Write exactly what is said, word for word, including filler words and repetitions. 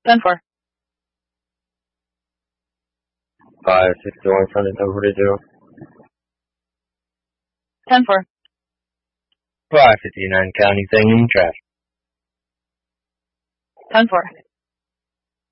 ten four. five sixty-one, Sunday, ten forty-two. ten four. five fifty-nine, County, Thing, Trash. ten four.